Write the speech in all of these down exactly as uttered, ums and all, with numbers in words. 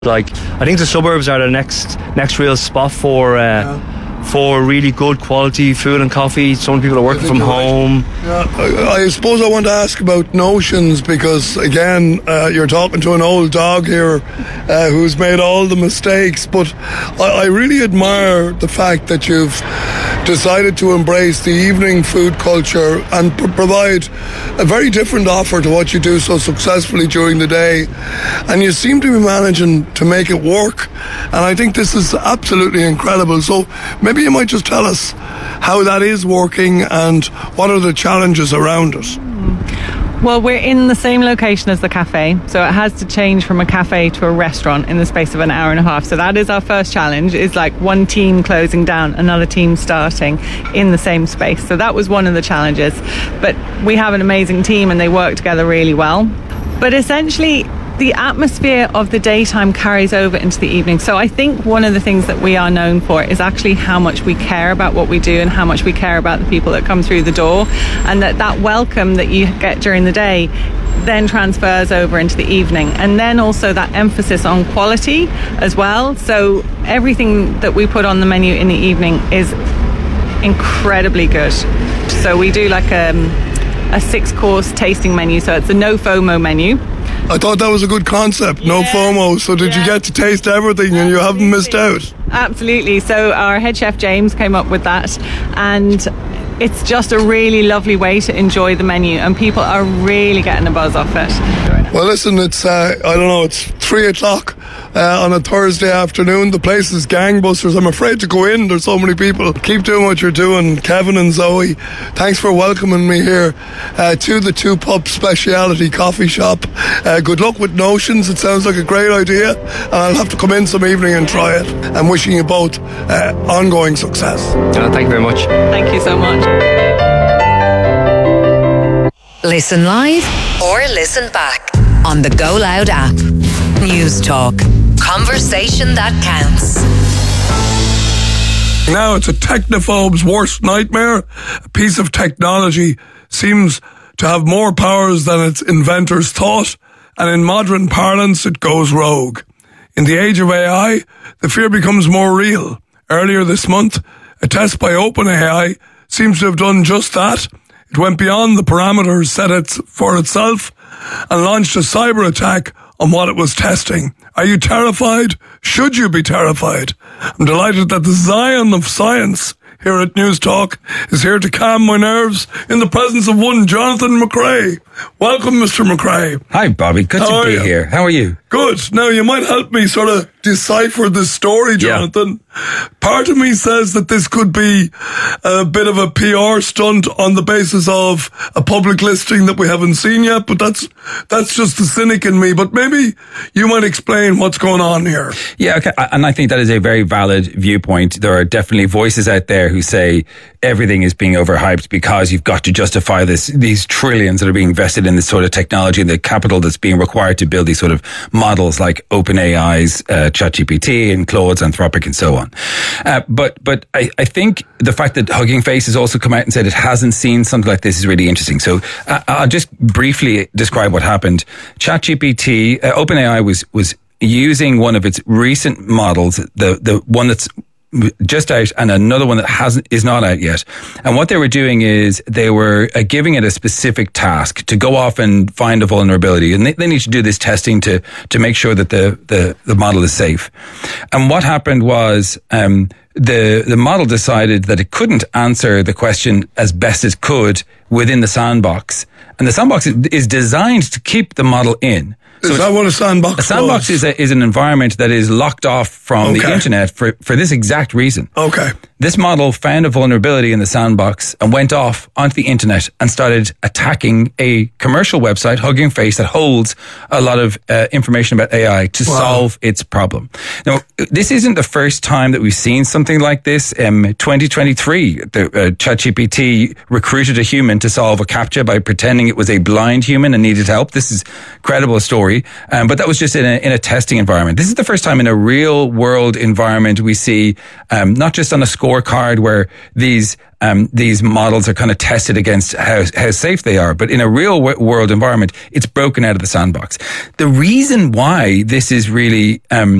Like, I think the suburbs are the next next real spot for uh, yeah. for really good quality food and coffee. Some people are working from home. Right. Yeah, I, I suppose I want to ask about Notions, because again, uh, you're talking to an old dog here uh, who's made all the mistakes. But I, I really admire the fact that you've decided to embrace the evening food culture and pr- provide a very different offer to what you do so successfully during the day, and you seem to be managing to make it work, and I think this is absolutely incredible. So maybe you might just tell us how that is working and what are the challenges around it. Well, we're in the same location as the cafe, so it has to change from a cafe to a restaurant in the space of an hour and a half. So that is our first challenge, is like one team closing down, another team starting in the same space. So that was one of the challenges. But we have an amazing team and they work together really well. But essentially, the atmosphere of the daytime carries over into the evening. So I think one of the things that we are known for is actually how much we care about what we do and how much we care about the people that come through the door, and that that welcome that you get during the day then transfers over into the evening. And then also that emphasis on quality as well. So everything that we put on the menu in the evening is incredibly good. So we do like a, a six course tasting menu. So it's a no FOMO menu. I thought that was a good concept, no yeah. FOMO. So did yeah. you get to taste everything and you haven't missed out? Absolutely. So our head chef James came up with that, and it's just a really lovely way to enjoy the menu, and people are really getting a buzz off it. Well, listen, it's, uh, I don't know, it's three o'clock uh, on a Thursday afternoon. The place is gangbusters. I'm afraid to go in. There's so many people. Keep doing what you're doing. Kevin and Zoe, thanks for welcoming me here uh, to the Two Pup Speciality Coffee Shop. Uh, good luck with Notions. It sounds like a great idea, and I'll have to come in some evening and try it. I'm wishing you both uh, ongoing success. Uh, thank you very much. Thank you so much. Listen live or listen back on the Go Loud app. News Talk. Conversation that counts. Now it's a technophobe's worst nightmare. A piece of technology seems to have more powers than its inventors thought, and in modern parlance it goes rogue. In the age of A I, the fear becomes more real. Earlier this month, a test by OpenAI seems to have done just that. It went beyond the parameters set it for itself and launched a cyber attack on what it was testing. Are you terrified? Should you be terrified? I'm delighted that the Zion of science here at News Talk is here to calm my nerves in the presence of one Jonathan McCrea. Welcome, Mister McCrea. Hi, Bobby. Good How to be you? here. How are you? Good. Now, you might help me sort of decipher this story, Jonathan. Yeah. Part of me says that this could be a bit of a P R stunt on the basis of a public listing that we haven't seen yet, but that's that's just the cynic in me. But maybe you might explain what's going on here. Yeah, okay. And I think that is a very valid viewpoint. There are definitely voices out there who say everything is being overhyped because you've got to justify this, these trillions that are being invested in this sort of technology and the capital that's being required to build these sort of models like OpenAI's uh, ChatGPT and Claude's Anthropic and so on. Uh, but but I, I think the fact that Hugging Face has also come out and said it hasn't seen something like this is really interesting. So uh, I'll just briefly describe what happened. ChatGPT, uh, OpenAI was was using one of its recent models, the the one that's just out, and another one that hasn't is not out yet. And what they were doing is they were uh, giving it a specific task to go off and find a vulnerability, and they, they need to do this testing to to make sure that the the, the model is safe. And what happened was um, the the model decided that it couldn't answer the question as best it could within the sandbox, and the sandbox is designed to keep the model in. So is that what a sandbox is? A sandbox is, a, is an environment that is locked off from okay. the internet for, for this exact reason. Okay. This model found a vulnerability in the sandbox and went off onto the internet and started attacking a commercial website, Hugging Face, that holds a lot of uh, information about A I to wow. solve its problem. Now, this isn't the first time that we've seen something like this. Um, twenty twenty-three, the, uh, ChatGPT recruited a human to solve a CAPTCHA by pretending it was a blind human and needed help. This is a credible story, um, but that was just in a, in a testing environment. This is the first time in a real world environment we see, um, not just on a score scorecard where these um, these models are kind of tested against how how safe they are. But in a real w- world environment, it's broken out of the sandbox. The reason why this is really um,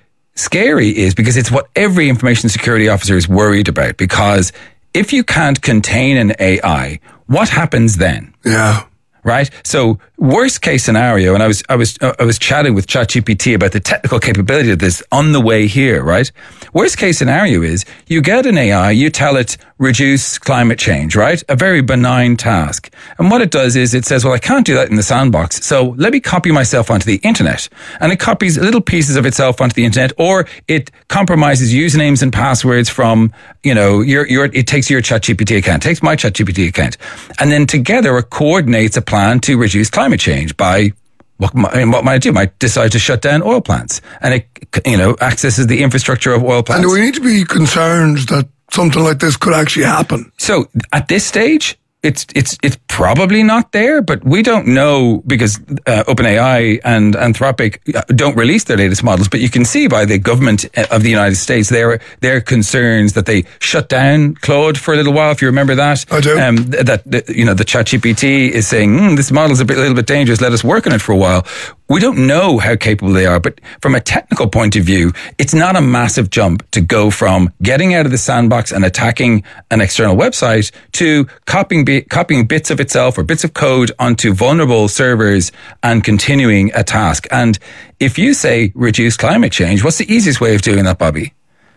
scary is because it's what every information security officer is worried about. Because if you can't contain an A I, what happens then? Yeah. Right? So worst case scenario, and I was I was uh, I was chatting with ChatGPT about the technical capability of this on the way here, right? Worst case scenario is you get an A I, you tell it reduce climate change, right? A very benign task. And what it does is it says, well, I can't do that in the sandbox, so let me copy myself onto the internet. And it copies little pieces of itself onto the internet, or it compromises usernames and passwords from, you know, your your it takes your ChatGPT account, takes my ChatGPT account, and then together it coordinates a plan to reduce climate change by what, what might it do? It might decide to shut down oil plants, and it, you know, accesses the infrastructure of oil plants. And do we need to be concerned that something like this could actually happen? So at this stage, it's it's it's probably not there, but we don't know because uh, OpenAI and Anthropic don't release their latest models. But you can see by the government of the United States their their concerns that they shut down Claude for a little while. If you remember that, I do. Um, that, that you know the ChatGPT is saying mm, this model's a bit, little bit dangerous. Let us work on it for a while. We don't know how capable they are, but from a technical point of view, it's not a massive jump to go from getting out of the sandbox and attacking an external website to copying bi- copying bits of itself or bits of code onto vulnerable servers and continuing a task. And if you say reduce climate change, what's the easiest way of doing that, Bobby?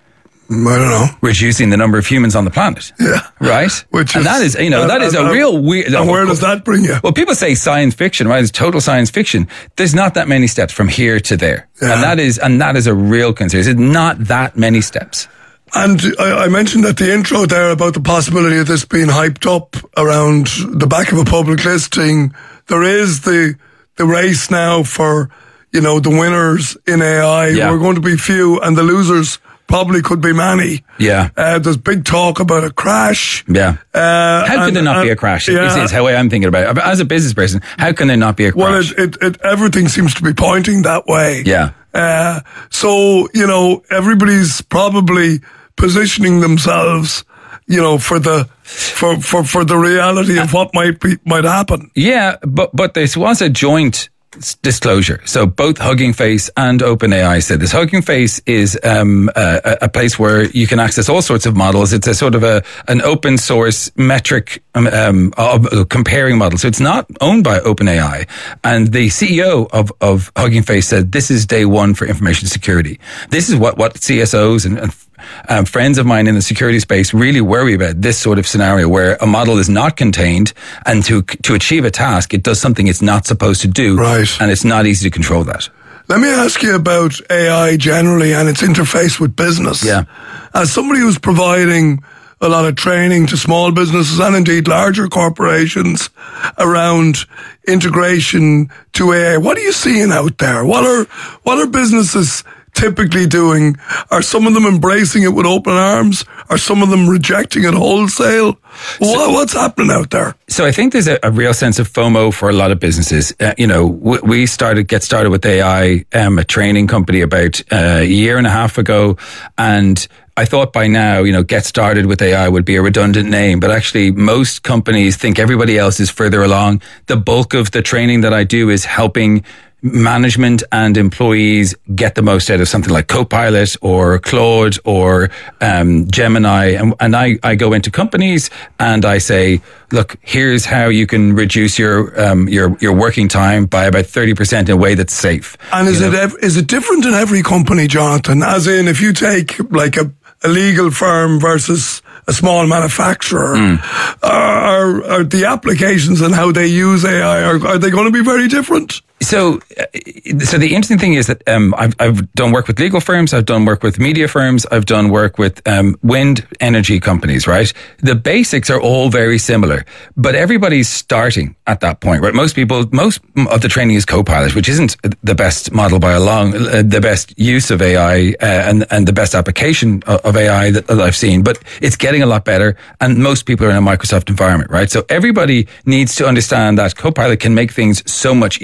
I don't know. Reducing the number of humans on the planet. Yeah. Right? Which and is, that is, you know, uh, that is uh, a real weird... And where does that bring you? Well, people say science fiction, right? It's total science fiction. There's not that many steps from here to there. Yeah. And that is, and that is a real concern. It's not that many steps. And I, I mentioned at the intro there about the possibility of this being hyped up around the back of a public listing. There is the the race now for, you know, the winners in A I. Yeah. We're going to be few, and the losers probably could be many. Yeah. Uh, there's big talk about a crash. Yeah. Uh, how and, can there not and, be a crash? Yeah. Is, is how I'm thinking about it. As a business person, how can there not be a crash? Well, it, it, it, everything seems to be pointing that way. Yeah. Uh, so, you know, everybody's probably positioning themselves, you know, for the for, for, for the reality of what might be might happen. Yeah, but but this was a joint s- disclosure. So both Hugging Face and OpenAI said this. Hugging Face is um, a, a place where you can access all sorts of models. It's a sort of a an open source metric um, um, of, uh, comparing model. So it's not owned by OpenAI. And the C E O of of Hugging Face said this is day one for information security. This is what what C S Os and, and Um, friends of mine in the security space really worry about this sort of scenario where a model is not contained, and to to achieve a task, it does something it's not supposed to do, right? And it's not easy to control that. Let me ask you about A I generally and its interface with business. Yeah. As somebody who's providing a lot of training to small businesses and indeed larger corporations around integration to A I, what are you seeing out there? What are what are businesses typically doing? Are some of them embracing it with open arms? Are some of them rejecting it wholesale? What, what's happening out there? So I think there's a, a real sense of FOMO for a lot of businesses. Uh, you know, we, we started, get started with A I, um, a training company about uh, a year and a half ago. And I thought by now, you know, get started with A I would be a redundant name, but actually most companies think everybody else is further along. The bulk of the training that I do is helping management and employees get the most out of something like Copilot or Claude or um, Gemini. And, and I, I go into companies and I say, look, here's how you can reduce your um, your your working time by about thirty percent in a way that's safe. And is it ev- is it different in every company, Jonathan? As in, if you take like a, a legal firm versus a small manufacturer, mm. are, are the applications and how they use A I, are, are they going to be very different? So, uh, so the interesting thing is that um, I've, I've done work with legal firms, I've done work with media firms, I've done work with um, wind energy companies, right? The basics are all very similar, but everybody's starting at that point, right? Most people, most of the training is Copilot, which isn't the best model by a long, uh, the best use of A I uh, and, and the best application of, of A I that, that I've seen, but it's getting a lot better, and most people are in a Microsoft environment, right? So everybody needs to understand that Copilot can make things so much easier for you.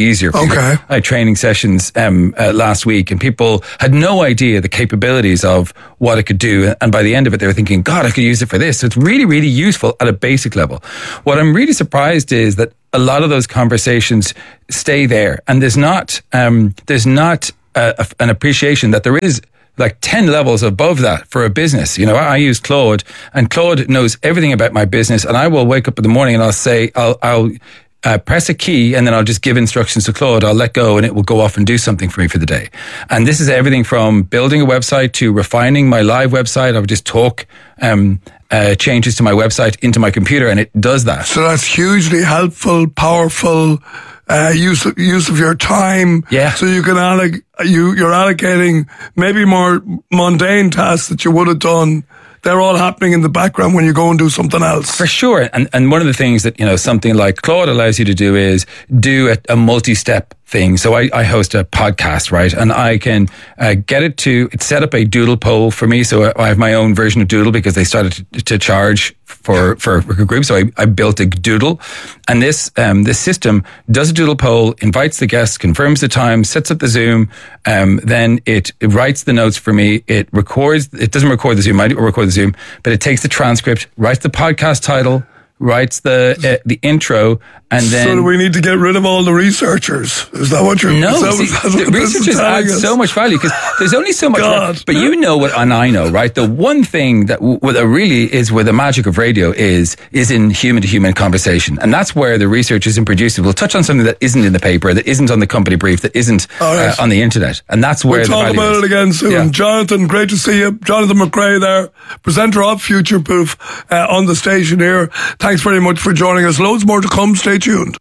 Okay. I had training sessions um, uh, last week, and people had no idea the capabilities of what it could do. And by the end of it, they were thinking, God, I could use it for this. So it's really, really useful at a basic level. What I'm really surprised is that a lot of those conversations stay there, and there's not um, there's not uh, a, an appreciation that there is like ten levels above that for a business. You know, I, I use Claude, and Claude knows everything about my business, and I will wake up in the morning and I'll say, I'll, I'll uh, press a key, and then I'll just give instructions to Claude. I'll let go, and it will go off and do something for me for the day. And this is everything from building a website to refining my live website. I would just talk um, uh, changes to my website into my computer, and it does that. So that's hugely helpful, powerful. Uh, use of, use of your time. Yeah. So you can alloc- you you're allocating maybe more mundane tasks that you would have done. They're all happening in the background when you go and do something else. For sure. And and one of the things that, you know, something like Claude allows you to do is do a, a multi-step thing. So I, I host a podcast, right? And I can uh, get it to it set up a Doodle poll for me. So I have my own version of Doodle because they started to, to charge for for a group. So I, I built a Doodle, and this um, this system does a Doodle poll, invites the guests, confirms the time, sets up the Zoom, um, then it, it writes the notes for me. It records. It doesn't record the Zoom. I record the Zoom, but it takes the transcript, writes the podcast title, writes the uh, the intro, and then. So do we need to get rid of all the researchers? Is that what you're? No, is that see, what, the what this is researchers telling add us? so much value because there's only so much. God. But you know what, and I know, right? The one thing that, w- that really is where the magic of radio is is in human to human conversation, and that's where the researchers and producers will touch on something that isn't in the paper, that isn't on the company brief, that isn't right. uh, on the internet, and that's where We'll the talk value about is. it again soon. Yeah. Jonathan, great to see you. Jonathan McRae there, presenter of Future Proof uh, on the station here. Thanks very much for joining us. Loads more to come. Stay tuned.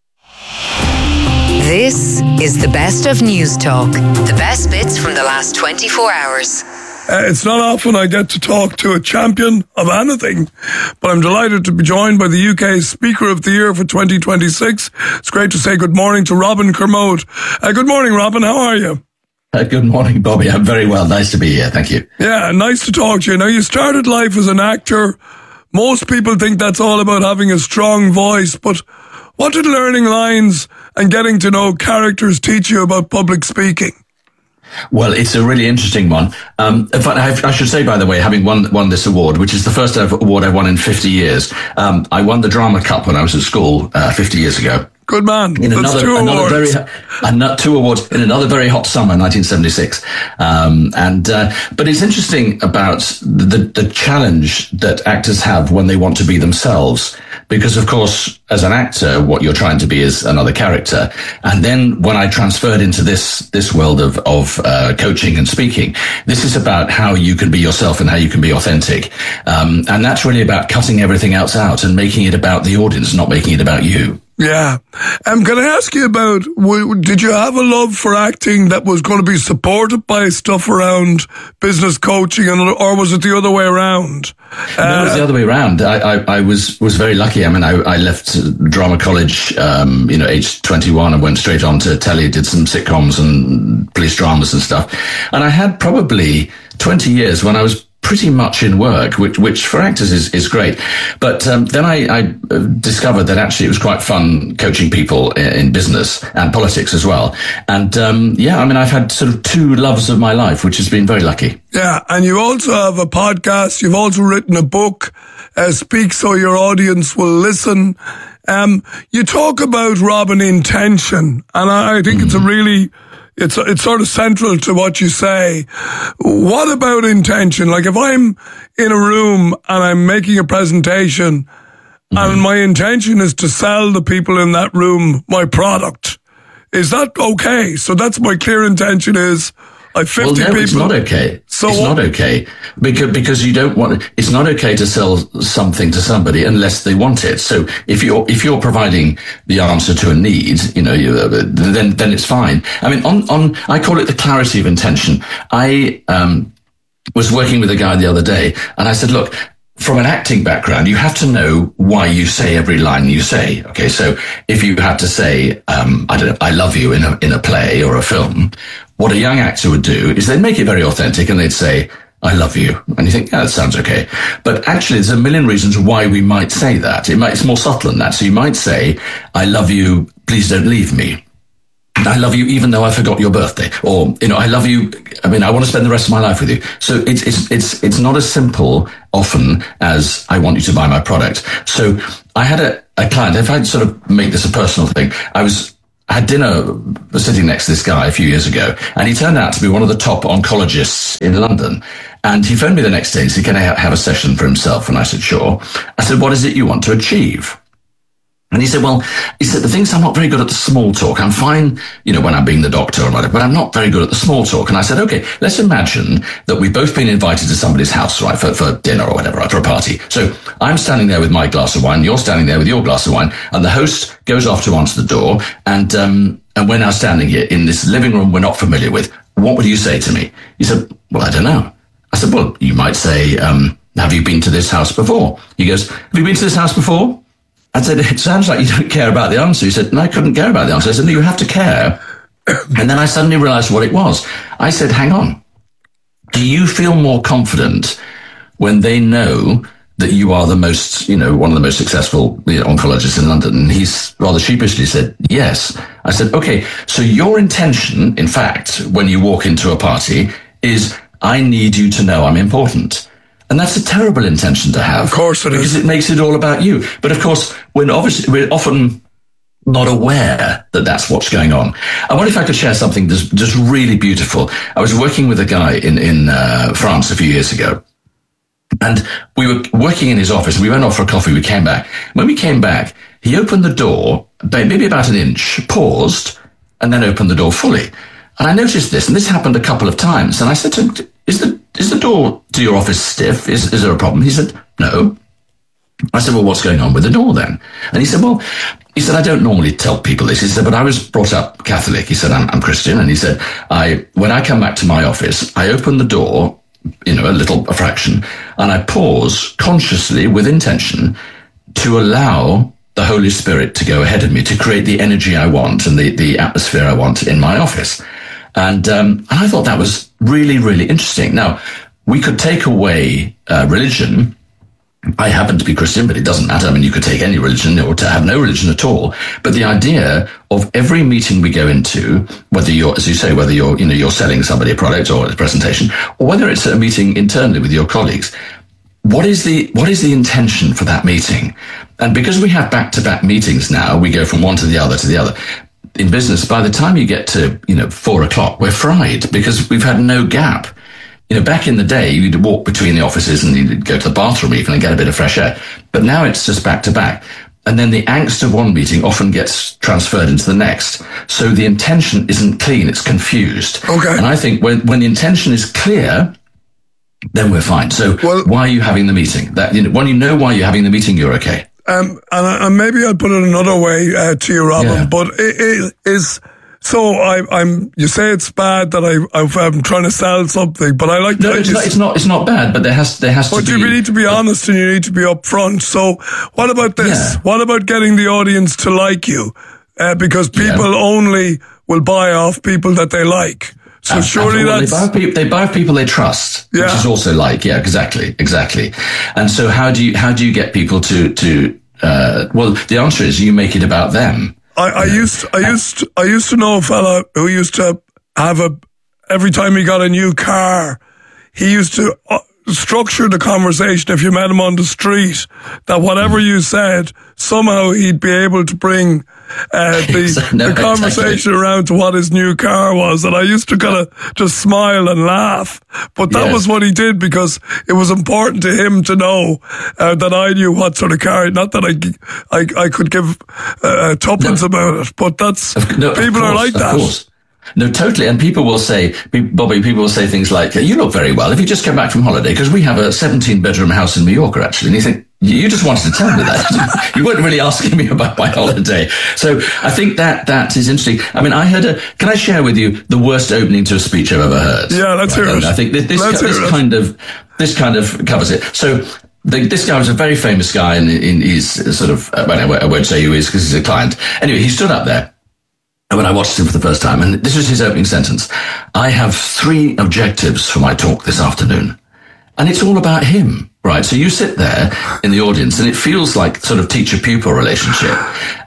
This is the best of News Talk. The best bits from the last twenty-four hours. Uh, it's not often I get to talk to a champion of anything, but I'm delighted to be joined by the U K's Speaker of the Year for twenty twenty-six. It's great to say good morning to Robin Kermode. Uh, good morning, Robin. How are you? Uh, good morning, Bobby. I'm very well. Nice to be here. Thank you. Yeah, nice to talk to you. Now, you started life as an actor. Most people think that's all about having a strong voice, but what did learning lines and getting to know characters teach you about public speaking? Well, it's a really interesting one. Um, in fact, I, I should say, by the way, having won won this award, which is the first ever award I've won in fifty years, um, I won the Drama Cup when I was at school uh, fifty years ago. Good man. In That's another, two another awards. very, another two awards in another very hot summer, nineteen seventy-six. Um, and, uh, but it's interesting about the, the challenge that actors have when they want to be themselves. Because of course, as an actor, what you're trying to be is another character. And then when I transferred into this, this world of, of, uh, coaching and speaking, this is about how you can be yourself and how you can be authentic. Um, and that's really about cutting everything else out and making it about the audience, not making it about you. Yeah. Um, can I ask you about, w- did you have a love for acting that was going to be supported by stuff around business coaching, and, or was it the other way around? Uh, no, it was the other way around. I, I, I was, was very lucky. I mean, I, I left drama college, um, you know, age twenty-one, and went straight on to telly, did some sitcoms and police dramas and stuff. And I had probably twenty years when I was pretty much in work, which, which for actors is, is great. But um, then I, I discovered that actually it was quite fun coaching people in, in business and politics as well. And um, yeah, I mean, I've had sort of two loves of my life, which has been very lucky. Yeah, and you also have a podcast. You've also written a book, uh, Speak So Your Audience Will Listen. Um, you talk about, Robin, intention, and I, I think mm. it's a really... It's it's sort of central to what you say. What about intention? Like if I'm in a room and I'm making a presentation mm-hmm. and my intention is to sell the people in that room my product, is that okay? So that's my clear intention is like fifty well, no, people. It's not okay. So it's what? not okay because because you don't want. It's not okay to sell something to somebody unless they want it. So if you're if you're providing the answer to a need, you know, you, then then it's fine. I mean, on on I call it the clarity of intention. I um was working with a guy the other day, and I said, look. From an acting background, you have to know why you say every line you say. Okay, so if you had to say, um, I don't know, I love you in a, in a play or a film, what a young actor would do is they'd make it very authentic and they'd say, I love you. And you think, yeah, that sounds okay. But actually, there's a million reasons why we might say that. It might, it's more subtle than that. So you might say, I love you, please don't leave me. I love you even though I forgot your birthday, or, you know, I love you. I mean, I want to spend the rest of my life with you. So it's, it's, it's, it's not as simple often as I want you to buy my product. So I had a, a client, if I sort of make this a personal thing, I was, I had dinner was sitting next to this guy a few years ago, and he turned out to be one of the top oncologists in London. And he phoned me the next day and said, can I ha- have a session for himself? And I said, sure. I said, what is it you want to achieve? And he said, well, he said, the thing is, I'm not very good at the small talk. I'm fine, you know, when I'm being the doctor or whatever, but I'm not very good at the small talk. And I said, okay, let's imagine that we've both been invited to somebody's house, right, for, for dinner or whatever, right, for a party. So I'm standing there with my glass of wine, you're standing there with your glass of wine, and the host goes off to answer the door. And, um, and we're now standing here in this living room we're not familiar with. What would you say to me? He said, well, I don't know. I said, well, you might say, um, have you been to this house before? He goes, have you been to this house before? I said, it sounds like you don't care about the answer. He said, no, I couldn't care about the answer. I said, no, you have to care. And then I suddenly realized what it was. I said, hang on. Do you feel more confident when they know that you are the most, you know, one of the most successful, you know, oncologists in London? And he's rather sheepishly said, yes. I said, okay, so your intention, in fact, when you walk into a party is, I need you to know I'm important. And that's a terrible intention to have. Of course it because is. Because it makes it all about you. But of course, we're obviously, we're often not aware that that's what's going on. I wonder if I could share something just, just really beautiful. I was working with a guy in, in uh, France a few years ago. And we were working in his office. We went off for a coffee. We came back. When we came back, he opened the door, maybe about an inch, paused, and then opened the door fully. And I noticed this, and this happened a couple of times. And I said to him, is the, is the door to your office stiff? Is, is there a problem? He said, no. I said, well, what's going on with the door then? And he said, well, he said, I don't normally tell people this. He said, but I was brought up Catholic. He said, I'm, I'm Christian. And he said, I, when I come back to my office, I open the door, you know, a little, a fraction, and I pause consciously with intention to allow the Holy Spirit to go ahead of me, to create the energy I want and the, the atmosphere I want in my office. And, um, and I thought that was really, really interesting. Now, we could take away uh, religion. I happen to be Christian, but it doesn't matter. I mean, you could take any religion or to have no religion at all. But the idea of every meeting we go into, whether you're, as you say, whether you're, you know, you're selling somebody a product or a presentation, or whether it's a meeting internally with your colleagues, what is the, what is the intention for that meeting? And because we have back-to-back meetings now, we go from one to the other to the other. In business, by the time you get to, you know, four o'clock, we're fried because we've had no gap. You know, back in the day, you'd walk between the offices and you'd go to the bathroom even and get a bit of fresh air. But now it's just back to back. And then the angst of one meeting often gets transferred into the next. So the intention isn't clean, it's confused. Okay. And I think when, when the intention is clear, then we're fine. So well, why are you having the meeting? That, you know, when you know why you're having the meeting, you're okay. Um, and, and maybe I'll put it another way uh, to you, Robin, Yeah. but it, it is, so I, I'm, you say it's bad that I, I've, I'm trying to sell something, but I like No, to, it's not, it's not, it's not bad, but there has, there has but to be. you need to be honest and you need to be upfront. So what about this? Yeah. What about getting the audience to like you? Uh, because people Yeah. only will buy off people that they like. So Uh, surely well, that's... they buy, people, they buy people they trust, Yeah. which is also like, yeah, exactly, exactly. And so how do you, how do you get people to, to, uh, well, the answer is you make it about them. I, I used, I used, I used to know a fella who used to have a, every time he got a new car, he used to uh, structure the conversation if you met him on the street, that whatever you said, somehow he'd be able to bring uh, the, No, the conversation exactly. around to what his new car was. And I used to kind of just smile and laugh. But that Yes. was what he did because it was important to him to know uh, that I knew what sort of car, not that I, I, I could give uh, tuppence No. about it, but that's, No, of people are course, like of that. course. No, totally. And people will say, Bobby, people will say things like, you look very well. If you just come back from holiday, because we have a seventeen bedroom house in Mallorca, actually. And you think, you just wanted to tell me that. You weren't really asking me about my holiday. So I think that that is interesting. I mean, I heard a, can I share with you the worst opening to a speech I've ever heard? Yeah, let's Right, hear and it. I think this, this, Let's this hear it. kind of, this kind of covers it. So the, this guy was a very famous guy and in, he's sort of, uh, well, I won't- I won't say who he is because he's a client. Anyway, he stood up there. And when I watched him for the first time, and this was his opening sentence, I have three objectives for my talk this afternoon. And it's all about him, right? So you sit there in the audience and it feels like sort of teacher-pupil relationship.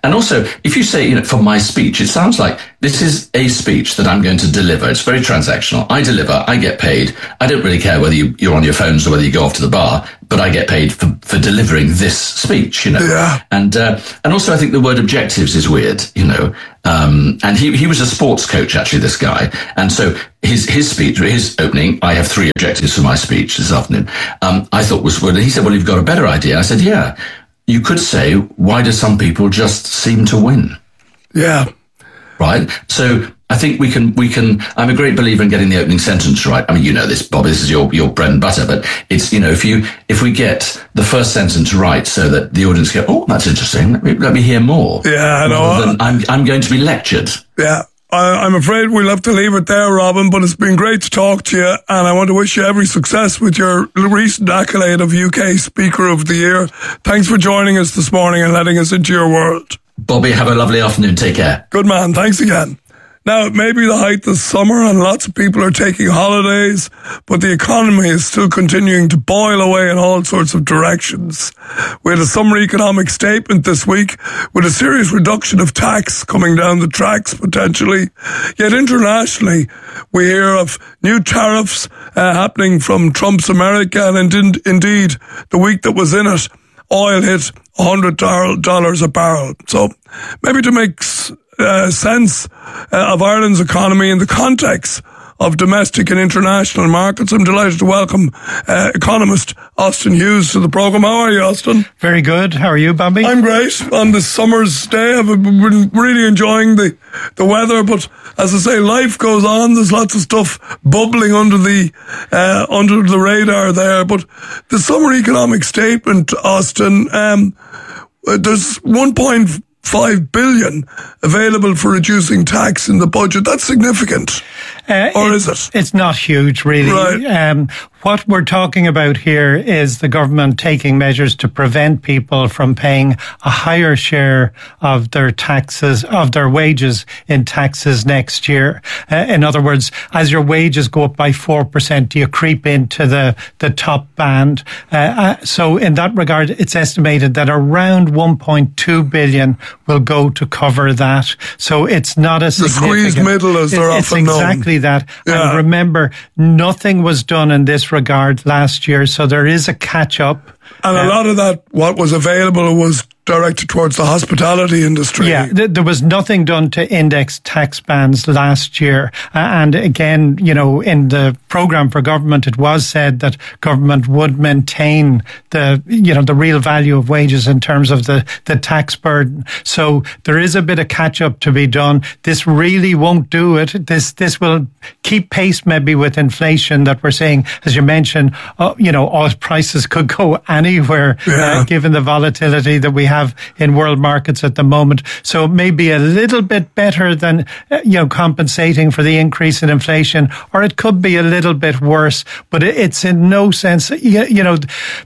And also, if you say, you know, for my speech, it sounds like this is a speech that I'm going to deliver. It's very transactional. I deliver, I get paid. I don't really care whether you, you're on your phones or whether you go off to the bar, but I get paid for, for delivering this speech, you know. Yeah. And, uh, and also I think the word objectives is weird, you know. Um, and he, he was a sports coach, actually, this guy. And so his, his speech, his opening, I have three objectives for my speech this afternoon, um, I thought was good. And he said, well, you've got a better idea. I said, yeah. You could say, why do some people just seem to win? Yeah. Right? So I think we can, we can, I'm a great believer in getting the opening sentence right. I mean, you know this, Bobby, this is your, your bread and butter, but it's, you know, if you, if we get the first sentence right so that the audience go, oh, that's interesting. Let me, let me hear more. Yeah, I know. Rather than I'm, I'm going to be lectured. Yeah. I, I'm afraid we'll have to leave it there, Robin, but it's been great to talk to you, and I want to wish you every success with your recent accolade of U K Speaker of the Year. Thanks for joining us this morning and letting us into your world. Bobby, have a lovely afternoon. Take care. Good man. Thanks again. Now, it may be the height of summer and lots of people are taking holidays, but the economy is still continuing to boil away in all sorts of directions. We had a summer economic statement this week with a serious reduction of tax coming down the tracks potentially. Yet internationally, we hear of new tariffs uh, happening from Trump's America, and in, indeed, the week that was in it, oil hit one hundred dollars a barrel. So maybe to make uh, sense uh, of Ireland's economy in the context of domestic and international markets, I'm delighted to welcome uh, economist Austin Hughes to the programme. How are you, Austin? Very good. How are you, Bobby? I'm great. On this summer's day, I've been really enjoying the, the weather, but as I say, life goes on. There's lots of stuff bubbling under the uh, under the radar there. But the summer economic statement, Austin, um, there's one point five billion available for reducing tax in the budget. That's significant. Uh, or is it? It's not huge, really. Right. Um, what we're talking about here is the government taking measures to prevent people from paying a higher share of their taxes, of their wages in taxes next year. Uh, in other words, as your wages go up by four percent, you creep into the, the top band. Uh, uh, so in that regard, it's estimated that around one point two billion will go to cover that. So it's not a significant... The squeezed middle, as they're it's often known. It's exactly that. Yeah. And remember, nothing was done in this regard last year, so there is a catch-up. And a uh, lot of that, what was available, was directed towards the hospitality industry. Yeah, th- there was nothing done to index tax bands last year. Uh, and again, you know, in the programme for government, it was said that government would maintain the, you know, the real value of wages in terms of the, the tax burden. So there is a bit of catch up to be done. This really won't do it. This, this will keep pace maybe with inflation that we're seeing. As you mentioned, uh, you know, oil prices could go anywhere, yeah. uh, given the volatility that we have in world markets at the moment. So it may be a little bit better than, uh, you know, compensating for the increase in inflation, or it could be a little bit worse, but it, it's in no sense, you, you know,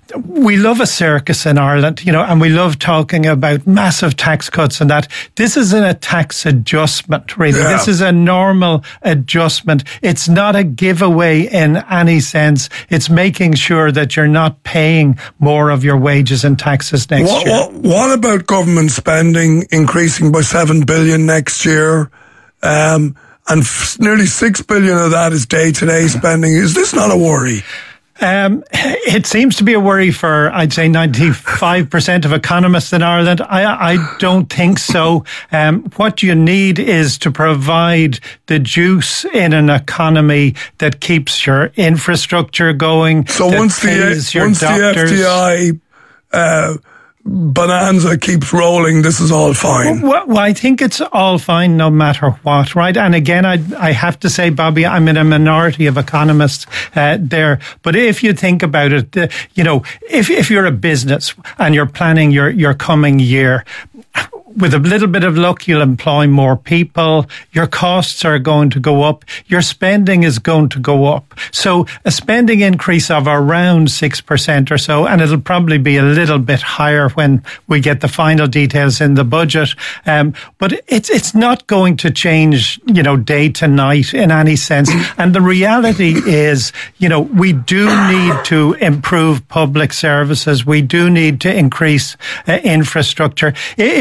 we love a circus in Ireland, you know, and we love talking about massive tax cuts and that. This isn't a tax adjustment, really. Yeah. This is a normal adjustment. It's not a giveaway in any sense. It's making sure that you're not paying more of your wages and taxes next what, year. What, what about government spending increasing by seven billion next year? Um, and f- nearly six billion of that is day-to-day spending. Is this not a worry? Um, it seems to be a worry for, I'd say, ninety-five percent of economists in Ireland. I, I don't think so. Um, what you need is to provide the juice in an economy that keeps your infrastructure going. So once the, your once doctors. the F D I uh, bonanza keeps rolling, this is all fine. Well, well, I think it's all fine no matter what, right? And again, I I have to say, Bobby, I'm in a minority of economists uh, there. But if you think about it, uh, you know, if if you're a business and you're planning your, your coming year, with a little bit of luck, you'll employ more people. Your costs are going to go up. Your spending is going to go up. So a spending increase of around six percent or so, and it'll probably be a little bit higher when we get the final details in the budget. Um, but it's it's not going to change, you know, day to night in any sense. And the reality is, you know, we do need to improve public services. We do need to increase uh, infrastructure. If you look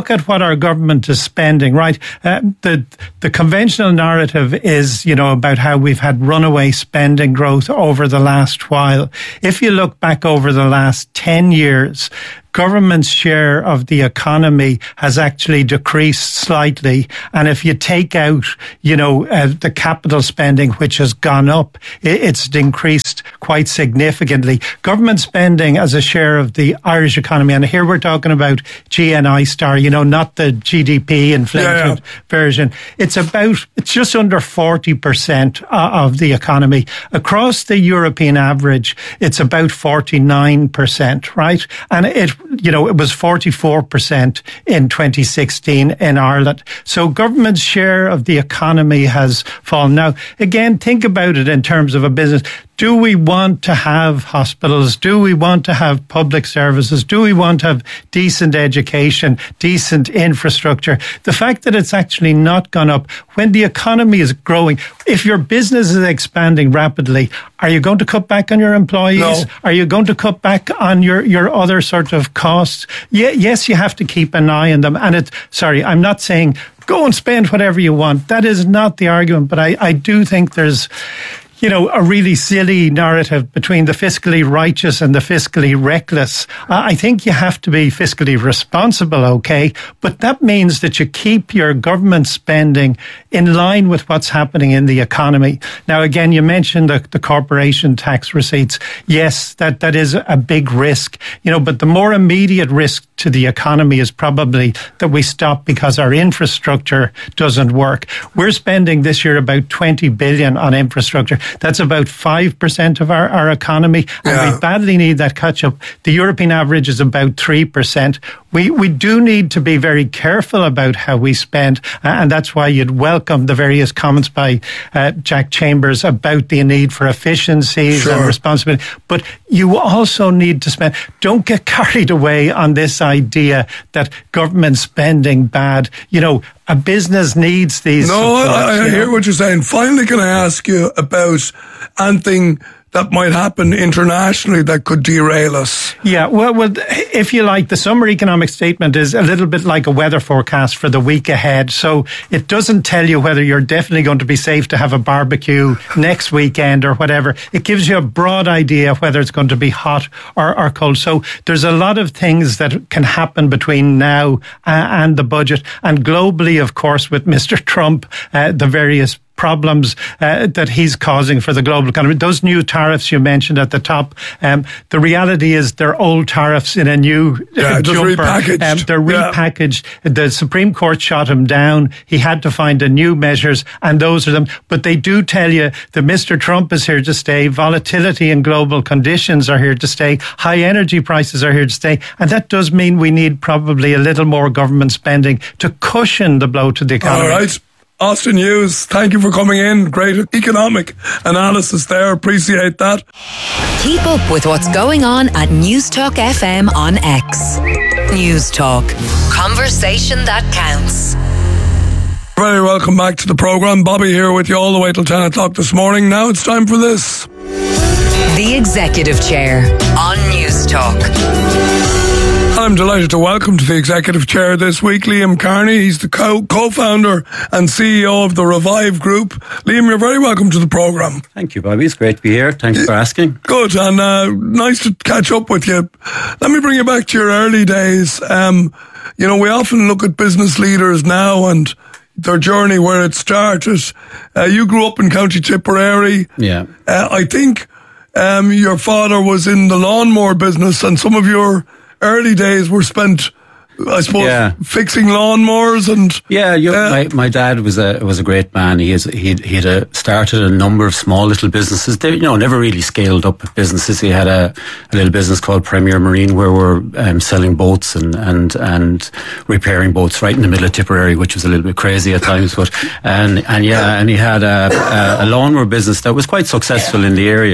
look at what our government is spending, right, uh, the the conventional narrative is, you know, about how we've had runaway spending growth over the last while. If you look back over the last ten years, government's share of the economy has actually decreased slightly. And if you take out, you know, uh, the capital spending, which has gone up, it's increased quite significantly. Government spending as a share of the Irish economy, and here we're talking about G N I star, you know, not the G D P inflated yeah, yeah. version. It's about, it's just under forty percent of the economy. Across the European average, it's about forty-nine percent, right? And it, you know, it was forty-four percent in twenty sixteen in Ireland. So government's share of the economy has fallen. Now, again, think about it in terms of a business. Do we want to have hospitals? Do we want to have public services? Do we want to have decent education, decent infrastructure? The fact that it's actually not gone up when the economy is growing, if your business is expanding rapidly, are you going to cut back on your employees? No. Are you going to cut back on your, your other sort of costs? Yeah, yes, you have to keep an eye on them. And it's, sorry, I'm not saying go and spend whatever you want. That is not the argument. But I, I do think there's, you know, a really silly narrative between the fiscally righteous and the fiscally reckless. Uh, I think you have to be fiscally responsible, okay? But that means that you keep your government spending in line with what's happening in the economy. Now, again, you mentioned the, the corporation tax receipts. Yes, that, that is a big risk, you know, but the more immediate risk to the economy is probably that we stop because our infrastructure doesn't work. We're spending this year about twenty billion on infrastructure. That's about five percent of our, our economy, and yeah. we badly need that catch-up. The European average is about three percent. We we do need to be very careful about how we spend, uh, and that's why you'd welcome the various comments by uh, Jack Chambers about the need for efficiencies sure. and responsibility. But you also need to spend. Don't get carried away on this idea that government spending bad. You know, a business needs these. No, supports, I, I hear know? what you're saying. Finally, can I ask you about anything that might happen internationally that could derail us? Yeah, well, well, if you like, the summer economic statement is a little bit like a weather forecast for the week ahead. So it doesn't tell you whether you're definitely going to be safe to have a barbecue next weekend or whatever. It gives you a broad idea whether it's going to be hot or, or cold. So there's a lot of things that can happen between now and the budget. And globally, of course, with Mister Trump, uh, the various problems uh, that he's causing for the global economy. Those new tariffs you mentioned at the top, um, the reality is they're old tariffs in a new yeah, uh, jumper. Repackaged. Um, they're yeah. repackaged. The Supreme Court shot him down. He had to find a new measures, and those are them. But they do tell you that Mister Trump is here to stay. Volatility in global conditions are here to stay. High energy prices are here to stay. And that does mean we need probably a little more government spending to cushion the blow to the economy. All right. Austin Hughes, thank you for coming in. Great economic analysis there. Appreciate that. Keep up with what's going on at Newstalk F M on X. Newstalk. Conversation that counts. Very welcome back to the programme. Bobby here with you all the way till ten o'clock this morning. Now it's time for this. The Executive Chair on Newstalk. I'm delighted to welcome to the Executive Chair this week Liam Kearney. He's the co- co-founder and C E O of the Revive Group. Liam, you're very welcome to the programme. Thank you, Bobby. It's great to be here. Thanks for asking. Good, and uh, nice to catch up with you. Let me bring you back to your early days. Um, you know, we often look at business leaders now and their journey, where it started. Uh, you grew up in County Tipperary. Yeah. Uh, I think um, your father was in the lawnmower business, and some of your early days were spent, I suppose, yeah. fixing lawnmowers and yeah. You, uh, my my dad was a was a great man. He is he he had a, started a number of small little businesses. They, you know, never really scaled up businesses. He had a, a little business called Premier Marine, where we're um, selling boats and and and repairing boats right in the middle of Tipperary, which was a little bit crazy at times. But and and yeah, and he had a a, a lawnmower business that was quite successful in the area.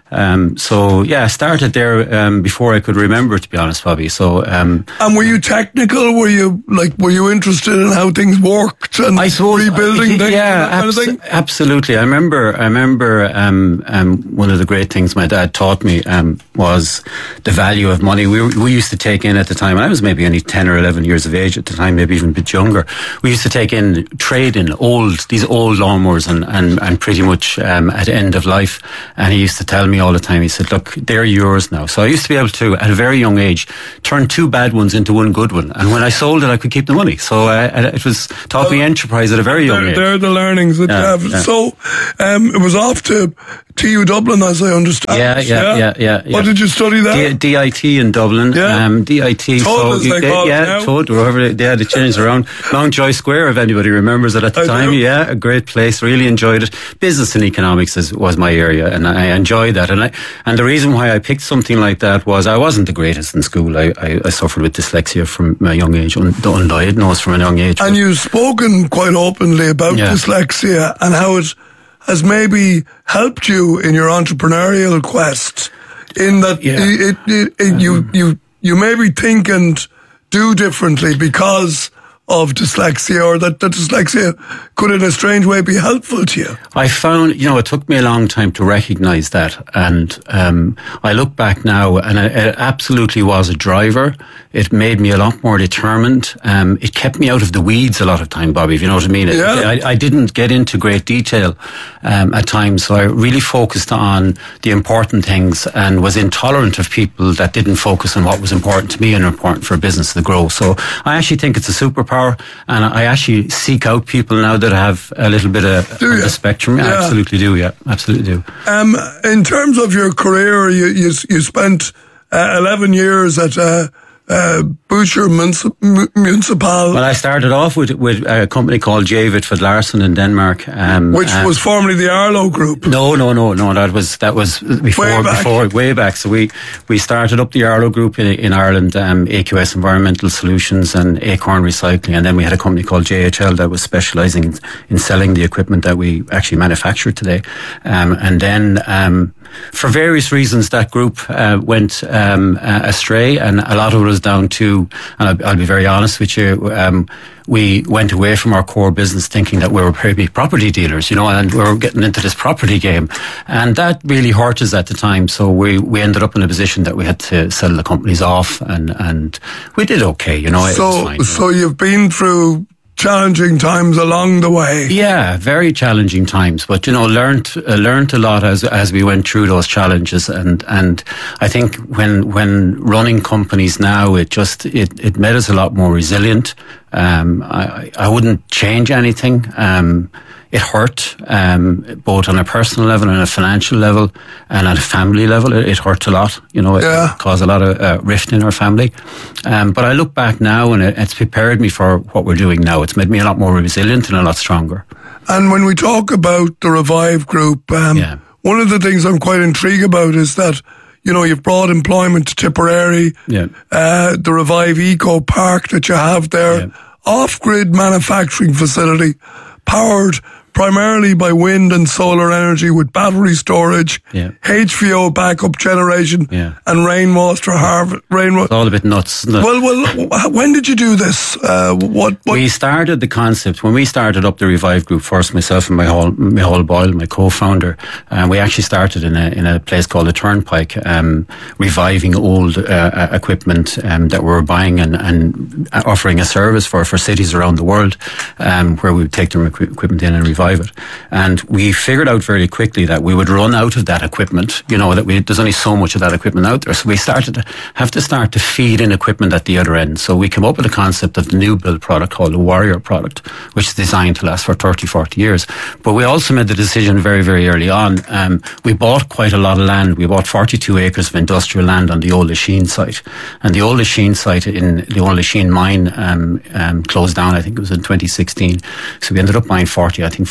Um, so yeah, I started there um, before I could remember, to be honest, Bobby. So um, and were you technical? Were you like were you interested in how things worked and I suppose, rebuilding uh, things? Yeah, and that abs- kind of thing? absolutely. I remember. I remember um, um, one of the great things my dad taught me um, was the value of money. We we used to take in at the time. I was maybe only ten or eleven years of age at the time, maybe even a bit younger. We used to take in trade in old these old lawnmowers and and and pretty much um, at end of life. And he used to tell me all the time. He said, "Look, they're yours now." So I used to be able to, at a very young age, turn two bad ones into one good one. And when I sold it, I could keep the money. So uh, it was taught me enterprise at a very young They're, age. they're the learnings that Yeah, you have. yeah. So um, it was off to T U Dublin, as I understand. Yeah, yeah, yeah, yeah. yeah. What did you study there? D- DIT in Dublin. Yeah. Um, D I T. Todd, as you- they call it yeah, now. Todd, wherever they, yeah, they changed around. Mountjoy Square, if anybody remembers it at the I time. do. Yeah, a great place. Really enjoyed it. Business and economics is, was my area, and I enjoyed that. And I, and the reason why I picked something like that was I wasn't the greatest in school. I, I, I suffered with dyslexia from a young age, un, undiagnosed from a young age. And you've spoken quite openly about Yeah. dyslexia and how it has maybe helped you in your entrepreneurial quest. In that Yeah. it, it, it, you you you maybe think and do differently because of dyslexia, or that, that dyslexia could in a strange way be helpful to you. I found, you know, it took me a long time to recognise that. And um, I look back now and it, it absolutely was a driver. It made me a lot more determined. Um, it kept me out of the weeds a lot of time, Bobby, if you know what I mean. It, Yeah. I, I didn't get into great detail um, at times. So I really focused on the important things and was intolerant of people that didn't focus on what was important to me and important for a business to grow. So I actually think it's a superpower. And I actually seek out people now that have a little bit of Do on you? the spectrum. I Yeah. absolutely do, yeah. Absolutely do. Um, in terms of your career, you you, you spent uh, eleven years at uh, uh, Butcher Munci- M- Municipal, Well, I started off with with a company called J. Vitford Larsen in Denmark. Um, which um, was formerly the Arlo Group. No, no, no, no. That was that was before Way back. before way back. So we we started up the Arlo Group in, in Ireland, um, A Q S Environmental Solutions and Acorn Recycling, and then we had a company called J H L that was specialising in, in selling the equipment that we actually manufacture today. Um, and then um, for various reasons, that group uh, went um, uh, astray, and a lot of it was down to, and I'll, I'll be very honest with you. Um, we went away from our core business thinking that we were maybe property dealers, you know, and we were getting into this property game. And that really hurt us at the time. So we, we ended up in a position that we had to sell the companies off, and, and we did okay, you know. It was So, fine, you know. so you've been through challenging times along the way. Yeah, very challenging times, but you know, learned uh, learned a lot as as we went through those challenges, and and I think when when running companies now, it just it it made us a lot more resilient. Um, I I wouldn't change anything. Um, it hurt, um, both on a personal level and a financial level, and at a family level. It, it hurt a lot. You know, it, Yeah. it caused a lot of uh, rift in our family. Um, but I look back now, and it, it's prepared me for what we're doing now. It's made me a lot more resilient and a lot stronger. And when we talk about the Revive Group, um, Yeah. one of the things I'm quite intrigued about is that, you know, you've brought employment to Tipperary, Yeah. uh, the Revive Eco Park that you have there, Yeah. off-grid manufacturing facility, powered primarily by wind and solar energy with battery storage, Yeah. H V O backup generation, Yeah. and rainwater harvest. Rainwater. It's all a bit nuts, isn't it? Well, well, when did you do this? Uh, what, what? We started the concept when we started up the Revive Group first. Myself and my whole Micheál Boyle, my co-founder, and we actually started in a in a place called the Turnpike, um, reviving old uh, equipment um, that we were buying and, and offering a service for for cities around the world, um, where we would take their equi- equipment in and revive it. And we figured out very quickly that we would run out of that equipment. You know that we there's only so much of that equipment out there, so we started to have to start to feed in equipment at the other end. So we came up with a concept of the new build product called the Warrior product, which is designed to last for thirty, forty years. But we also made the decision very, very early on. Um, we bought quite a lot of land. We bought forty-two acres of industrial land on the old Lachine site. And the old Lachine site in the old Lachine mine um, um, closed down, I think it was in twenty sixteen. So we ended up buying forty, I think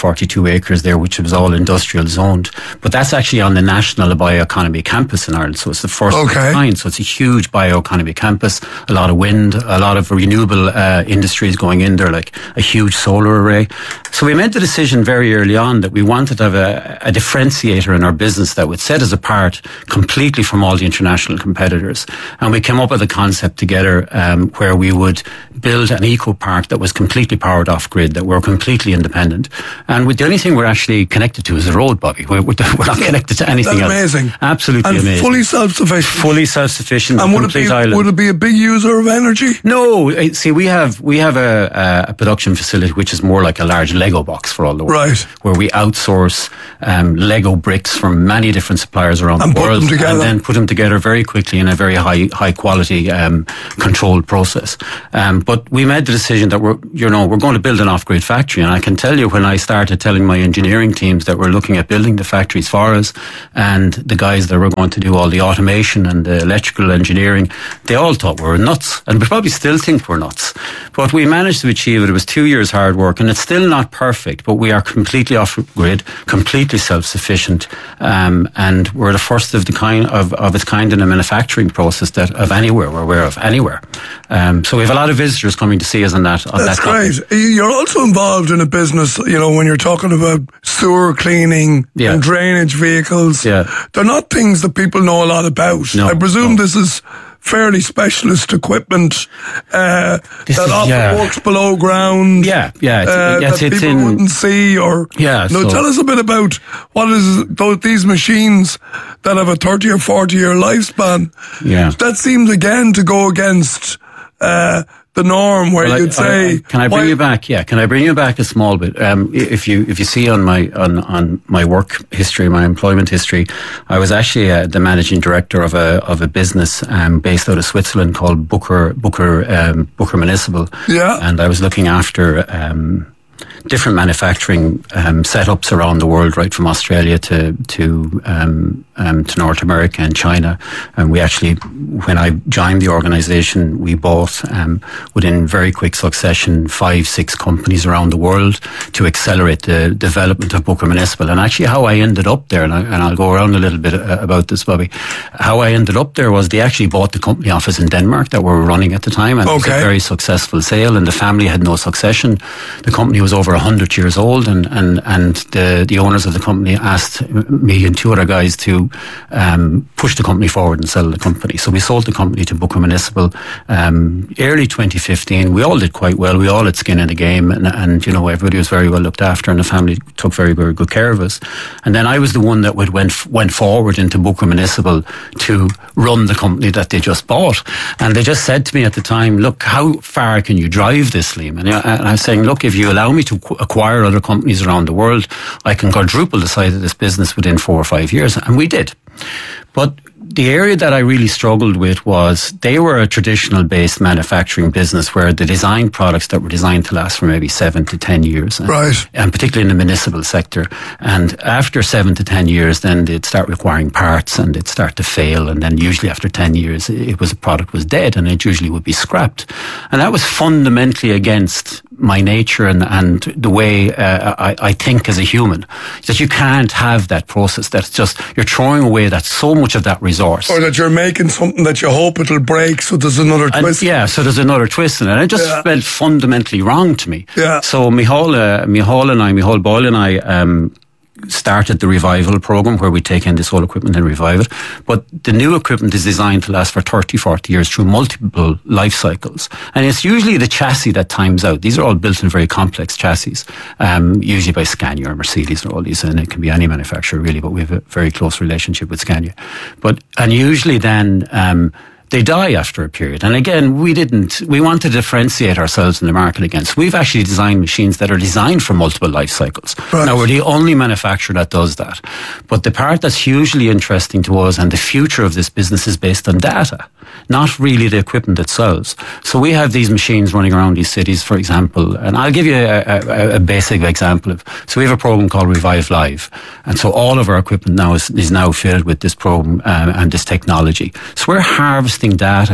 forty-two acres there, which was all industrial zoned. But that's actually on the National Bioeconomy Campus in Ireland. So it's the first Okay. of its kind. So it's a huge bioeconomy campus, a lot of wind, a lot of renewable uh, industries going in there, like a huge solar array. So we made the decision very early on that we wanted to have a, a differentiator in our business that would set us apart completely from all the international competitors. And we came up with a concept together um, where we would build an eco park that was completely powered off grid, that we're completely independent. And with the only thing we're actually connected to is the road, Bobby. We're, we're not connected to anything That's else. amazing. Absolutely and amazing. fully self-sufficient. Fully self-sufficient. And would it, complete be, island. would it be a big user of energy? No, eh, see, we have we have a, a production facility which is more like a large Lego box for all the world, Right. where we outsource um, Lego bricks from many different suppliers around And the put world, them together. and then put them together very quickly in a very high high quality um, controlled process. Um, but we made the decision that we're you know we're going to build an off-grid factory, and I can tell you when I started telling my engineering teams that we're looking at building the factories for us, and the guys that were going to do all the automation and the electrical engineering, they all thought we were nuts, and we probably still think we're nuts. But we managed to achieve it. It was two years hard work, and it's still not perfect, but we are completely off-grid, completely self-sufficient, um, and we're the first of the kind of, of its kind in a manufacturing process that of anywhere we're aware of anywhere. Um, so we have a lot of visitors coming to see us on that. On That's that topic. great. You're also involved in a business, you know, when you're talking about sewer cleaning Yeah. and drainage vehicles. Yeah. They're not things that people know a lot about. No, I presume no. this is fairly specialist equipment uh, This that is- often yeah. works below ground. Yeah, yeah, it's- uh, yes, that it's people in- wouldn't see. Or Yeah, no, so- tell us a bit about what is those, these machines that have a thirty or forty year lifespan. Yeah. That seems again to go against uh, the norm, where Well, I- you'd say, I- I- can I bring why- you back? Yeah, can I bring you back a small bit? Um, i- if you if you see on my on, on my work history, my employment history, I was actually uh, the managing director of a of a business um, based out of Switzerland called Booker Booker um, Booker Municipal. Yeah. And I was looking after Um, different manufacturing um, setups around the world, right from Australia to to um, um, to North America and China. And we actually, when I joined the organisation, we bought um, within very quick succession five, six companies around the world to accelerate the development of Booker Municipal. And actually, how I ended up there, and, I, and I'll go around a little bit uh, about this, Bobby. How I ended up there was they actually bought the company office in Denmark that we were running at the time, and it was Okay. a very successful sale. And the family had no succession. The company was over a hundred years old, and and and the the owners of the company asked me and two other guys to um, push the company forward and sell the company. So we sold the company to Booker Municipal um, early twenty fifteen. We all did quite well. We all had skin in the game, and and you know everybody was very well looked after, and the family took very very good care of us. And then I was the one that would went went forward into Booker Municipal to run the company that they just bought. And they just said to me at the time, "Look, how far can you drive this, Liam?" And, and I was saying, "Look, if you allow me to acquire other companies around the world, I can quadruple the size of this business within four or five years." And we did. But the area that I really struggled with was they were a traditional based manufacturing business where they designed products that were designed to last for maybe seven to ten years. And, Right. and particularly in the municipal sector. And after seven to ten years, then they'd start requiring parts and they'd start to fail. And then usually after ten years, it was a product was dead and it usually would be scrapped. And that was fundamentally against my nature and, and the way uh, I, I think as a human. That you can't have that process. That's just, you're throwing away that so much of that resource. or that you're making something that you hope it'll break, so there's another And twist. yeah, so there's another twist in it. And it just Yeah. felt fundamentally wrong to me. Yeah. So Michal, uh, Michal and I, Michal Boyle and I, um, started the revival program where we take in this old equipment and revive it. But the new equipment is designed to last for thirty, forty years through multiple life cycles. And it's usually the chassis that times out. These are all built in very complex chassis, um, usually by Scania or Mercedes or all these, and it can be any manufacturer really, but we have a very close relationship with Scania. But, and usually then, um, they die after a period. And again, we didn't, we want to differentiate ourselves in the market against. We've actually designed machines that are designed for multiple life cycles. Right. Now, we're the only manufacturer that does that. But the part that's hugely interesting to us and the future of this business is based on data, not really the equipment it sells. So we have these machines running around these cities, for example, and I'll give you a, a, a basic example of, so we have a program called Revive Live. And so all of our equipment now is, is now fitted with this program um, and this technology. So we're harvesting data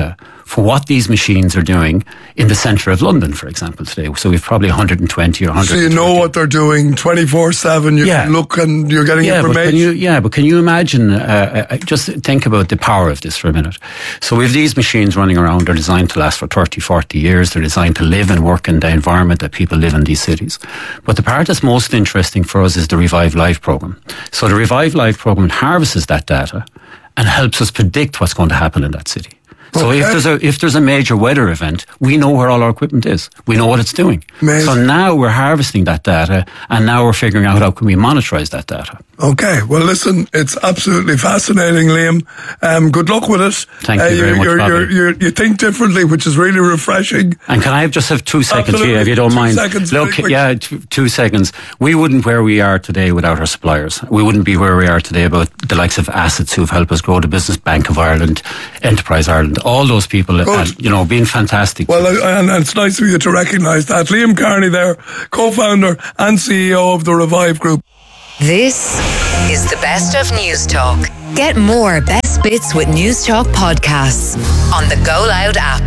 for what these machines are doing in the centre of London, for example, today. So we've probably one hundred twenty or one hundred So you know what they're doing twenty-four seven. You Yeah. can look and you're getting Yeah, but information. can you, yeah, but can you imagine, uh, uh, just think about the power of this for a minute. So we have these machines running around, they're designed to last for thirty, forty years, they're designed to live and work in the environment that people live in these cities. But the part that's most interesting for us is the Revive Life programme. So the Revive Life programme harvests that data and helps us predict what's going to happen in that city. So Okay. if there's a if there's a major weather event, we know where all our equipment is. We know what it's doing. Amazing. So now we're harvesting that data, and now we're figuring out how can we monetize that data. Okay, well, listen, it's absolutely fascinating, Liam. Um, good luck with it. Thank you very you're, much, you're, Bobby. you're, you're, you think differently, which is really refreshing. And can I have just have two seconds Absolutely. here, if you don't Two mind? seconds, Look, very quick. yeah, two, two seconds. We wouldn't where we are today without our suppliers. We wouldn't be where we are today about the likes of Assets who've helped us grow the business, Bank of Ireland, Enterprise Ireland, all those people, and, you know, being fantastic. Well, uh, and, and it's nice of you to recognise that. Liam Carney there, co-founder and C E O of the Revive Group. This is the Best of News Talk. Get more Best Bits with News Talk podcasts on the Go Loud app.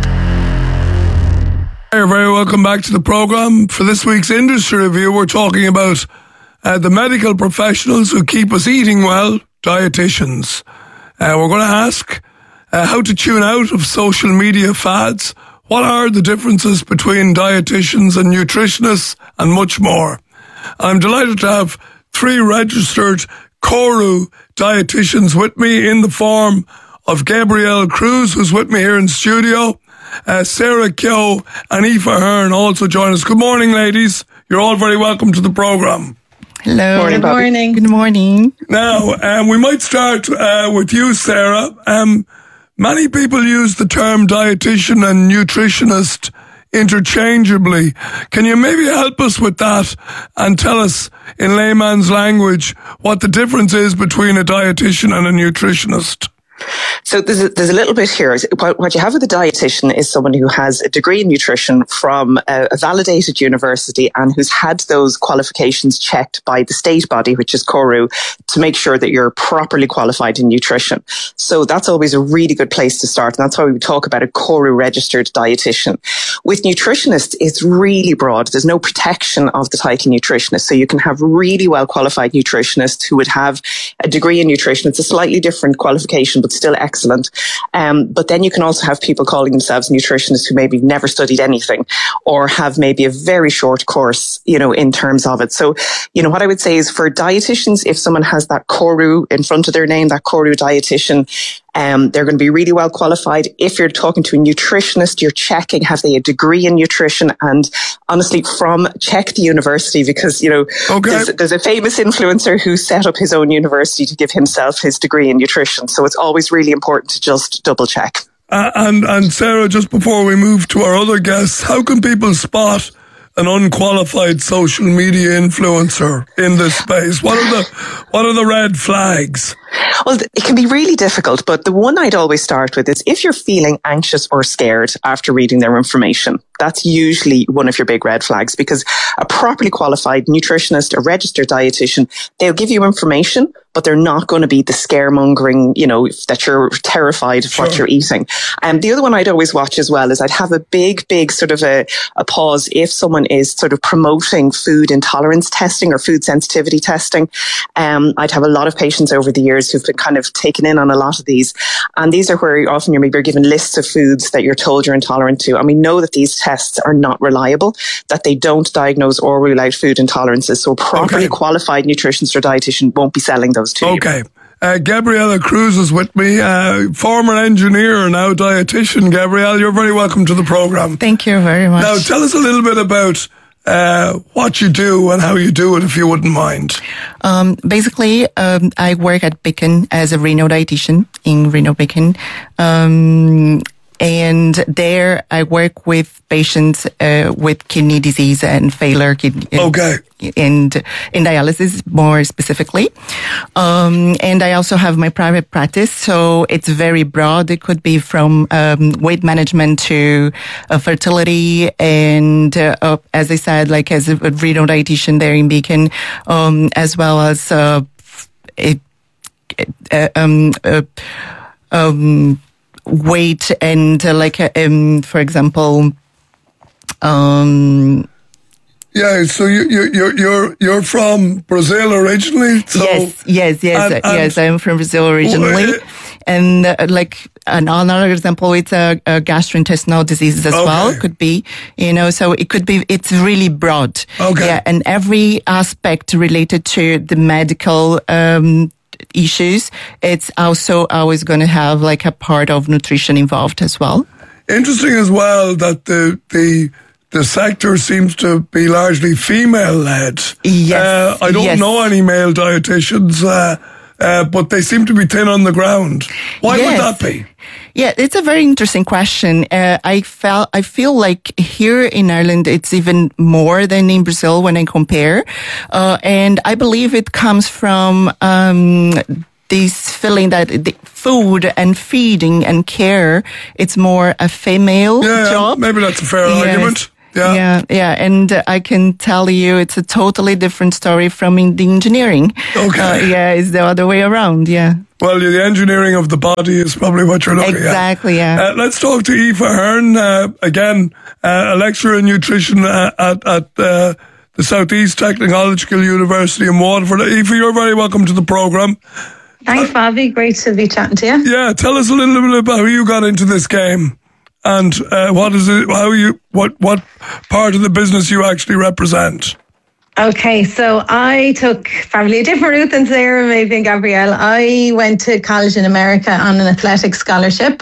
You're very welcome back to the programme. For this week's industry review, we're talking about uh, the medical professionals who keep us eating well, dietitians. Uh, we're going to ask uh, how to tune out of social media fads, what are the differences between dietitians and nutritionists, and much more. I'm delighted to have three registered Koru dietitians with me in the form of Gabrielle Cruz, who's with me here in studio. Uh, Sarah Kyo and Aoife Hearn also join us. Good morning, ladies. You're all very welcome to the programme. Hello. Morning, Good Bobby. morning. Good morning. Now, um, we might start uh, with you, Sarah. Um, many people use the term dietitian and nutritionist interchangeably. Can you maybe help us with that and tell us in layman's language what the difference is between a dietitian and a nutritionist? So there's a, there's a little bit here. What, what you have with a dietitian is someone who has a degree in nutrition from a, a validated university and who's had those qualifications checked by the state body, which is Koru, to make sure that you're properly qualified in nutrition. So that's always a really good place to start. And that's why we talk about a Koru registered dietitian. With nutritionists, it's really broad. There's no protection of the title nutritionist. So you can have really well qualified nutritionists who would have a degree in nutrition. It's a slightly different qualification, but still excellent. Um, but then you can also have people calling themselves nutritionists who maybe never studied anything or have maybe a very short course, you know, in terms of it. So, you know, what I would say is for dietitians, if someone has that Koru in front of their name, that Koru dietitian, Um, they're going to be really well qualified. If you're talking to a nutritionist, you're checking, have they a degree in nutrition? And honestly, from check the university, because, you know, Okay. there's, there's a famous influencer who set up his own university to give himself his degree in nutrition. So it's always really important to just double check. Uh, and, and Sarah, just before we move to our other guests, how can people spot an unqualified social media influencer in this space? What are the, what are the red flags? Well, it can be really difficult, but the one I'd always start with is if you're feeling anxious or scared after reading their information, that's usually one of your big red flags, because a properly qualified nutritionist, a registered dietitian, they'll give you information, but they're not going to be the scaremongering, you know, that you're terrified of Sure. what you're eating. And the other one I'd always watch as well is I'd have a big, big sort of a, a pause if someone is sort of promoting food intolerance testing or food sensitivity testing. Um, I'd have a lot of patients over the years who've been kind of taken in on a lot of these. And these are where often you're maybe given lists of foods that you're told you're intolerant to. And we know that these tests are not reliable, that they don't diagnose or rule out food intolerances. So a properly Okay. qualified nutritionist or dietitian won't be selling those to you. Okay. Uh, Gabriella Cruz is with me, uh, former engineer, now dietitian. Gabrielle, you're very welcome to the programme. Thank you very much. Now, tell us a little bit about uh, what you do and how you do it, if you wouldn't mind. Um, basically, um, I work at Beacon as a renal dietitian in Renal Beacon. Um, and there I work with patients uh, with kidney disease and failure kidney. Okay. And in dialysis more specifically. Um, and I also have my private practice, so it's very broad. It could be from um, weight management to uh, fertility, and uh, uh, as I said, like as a renal dietitian there in Beacon, um, as well as uh, it, uh, um, uh, um, weight and uh, like, uh, um, for example, um, yeah, so you you you're you're you're from Brazil originally. So yes, yes, yes, and, uh, and yes. I'm from Brazil originally, uh, and uh, like another example, it's a, a gastrointestinal disease as okay. well. Could be, you know, so it could be. It's really broad. Okay. Yeah, and every aspect related to the medical um, issues, it's also always going to have like a part of nutrition involved as well. Interesting as well that the the. The sector seems to be largely female-led. Yes, uh, I don't yes. know any male dietitians, uh, uh, but they seem to be thin on the ground. Why yes. would that be? Yeah, it's a very interesting question. Uh, I felt, I feel like here in Ireland, it's even more than in Brazil when I compare. Uh, and I believe it comes from, um, this feeling that the food and feeding and care, it's more a female yeah, job. Maybe that's a fair yes. argument. Yeah. yeah, yeah, and uh, I can tell you it's a totally different story from in the engineering. Okay. Uh, yeah, it's the other way around, yeah. Well, the engineering of the body is probably what you're looking exactly, at. yeah. Uh, let's talk to Aoife Hearn, uh, again, uh, a lecturer in nutrition uh, at, at uh, the Southeast Technological University in Waterford. Aoife, you're very welcome to the programme. Thanks, Bobby. Great to be chatting to you. Yeah, tell us a little bit about how you got into this game. And uh, what is it? How you? What what part of the business you actually represent? Okay, so I took probably a different route than Sarah, maybe, and Gabrielle. I went to college in America on an athletic scholarship.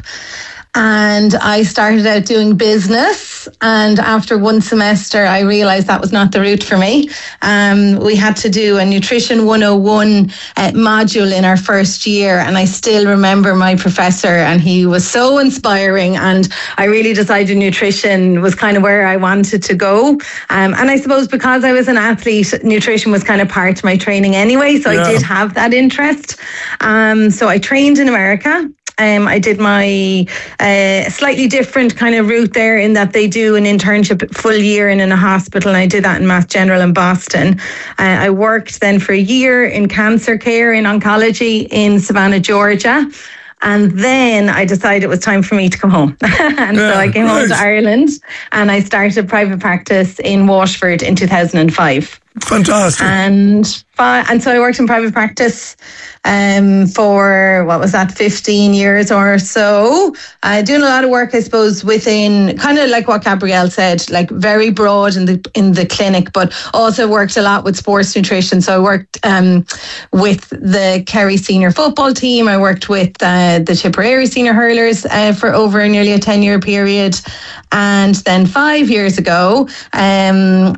And I started out doing business. And after one semester, I realized that was not the route for me. Um, we had to do a Nutrition one oh one uh, module in our first year. And I still remember my professor, and he was so inspiring. And I really decided nutrition was kind of where I wanted to go. Um, and I suppose because I was an athlete, nutrition was kind of part of my training anyway. So yeah. I did have that interest. Um, so I trained in America. Um, I did my uh, slightly different kind of route there in that they do an internship full year in, in a hospital, and I did that in Mass General in Boston. Uh, I worked then for a year in cancer care in oncology in Savannah, Georgia. And then I decided it was time for me to come home. and yeah, so I came right. home to Ireland, and I started private practice in Waterford in two thousand five. Fantastic. And and so I worked in private practice um, for, what was that, fifteen years or so. Uh, doing a lot of work, I suppose, within kind of like what Gabrielle said, like very broad in the in the clinic, but also worked a lot with sports nutrition. So I worked um, with the Kerry senior football team. I worked with uh, the Tipperary senior hurlers uh, for over nearly a ten-year period. And then five years ago, um,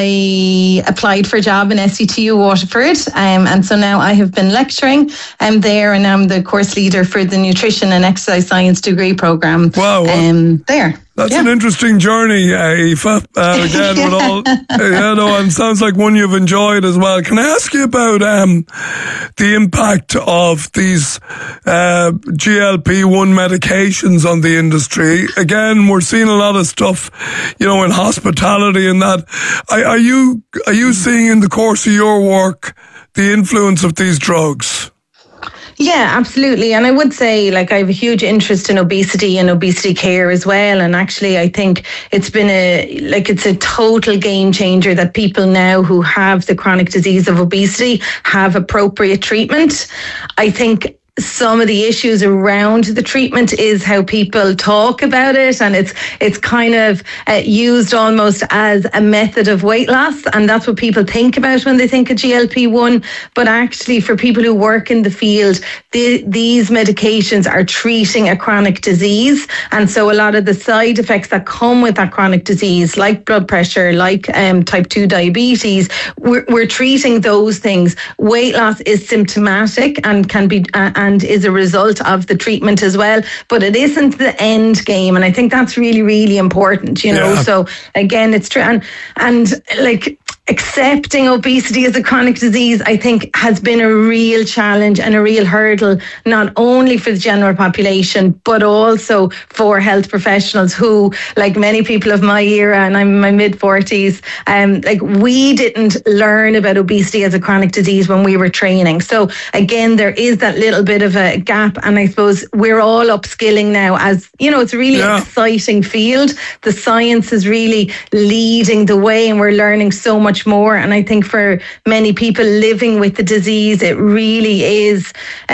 I applied for a job in S C T U Waterford. Um, and so now I have been lecturing um, there, and I'm the course leader for the Nutrition and Exercise Science degree programme. Wow. Um, there. That's yeah. an interesting journey, uh, Aoife. Uh, again, with all, you know, and sounds like one you've enjoyed as well. Can I ask you about um, the impact of these uh, G L P one medications on the industry? Again, we're seeing a lot of stuff, you know, in hospitality and that. Are, are you are you seeing in the course of your work the influence of these drugs? Yeah, absolutely. And I would say, like, I have a huge interest in obesity and obesity care as well. And actually, I think it's been a, like, it's a total game changer that people now who have the chronic disease of obesity have appropriate treatment. I think some of the issues around the treatment is how people talk about it, and it's it's kind of uh, used almost as a method of weight loss, and that's what people think about when they think of G L P one. But actually, for people who work in the field, the, these medications are treating a chronic disease, and so a lot of the side effects that come with that chronic disease, like blood pressure, like um, type two diabetes, we're, we're treating those things. Weight loss is symptomatic and can be uh, and is a result of the treatment as well, but it isn't the end game, and I think that's really, really important, you know. Yeah. So again, it's true, and and like accepting obesity as a chronic disease, I think, has been a real challenge and a real hurdle, not only for the general population, but also for health professionals who, like many people of my era, and I'm in my mid forties, um, like we didn't learn about obesity as a chronic disease when we were training. So again, there is that little bit of a gap, and I suppose we're all upskilling now. As you know, it's a really yeah. exciting field. The science is really leading the way, and we're learning so much more. And I think for many people living with the disease, it really is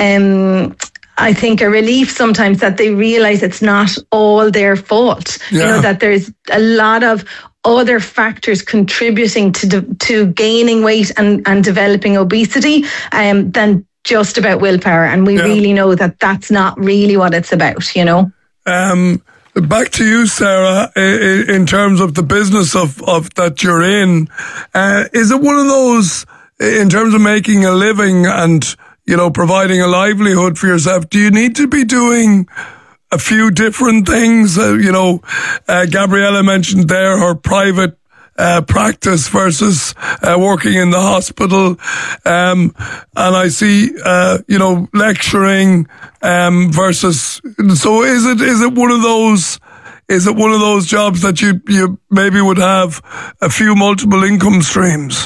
um I think a relief sometimes that they realise it's not all their fault. Yeah. You know, that there's a lot of other factors contributing to de- to gaining weight and, and developing obesity um, than just about willpower. And we yeah. really know that that's not really what it's about, you know. Um. Back to you, Sarah, in terms of the business of, of that you're in. Uh, is it one of those, in terms of making a living and, you know, providing a livelihood for yourself, do you need to be doing a few different things? Uh, you know, uh, Gabriella mentioned there her private Uh, practice versus uh, working in the hospital, um, and I see, uh, you know, lecturing um, versus. So, is it is it one of those? Is it one of those jobs that you you maybe would have a few multiple income streams?